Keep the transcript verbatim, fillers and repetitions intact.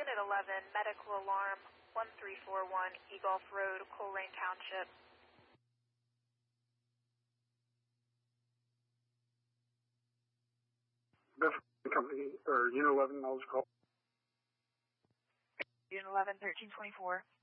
Unit eleven, medical alarm, one three four one, Egolf Road, Colerain Township. Best company, or Unit eleven, I was called. Unit eleven, thirteen twenty-four.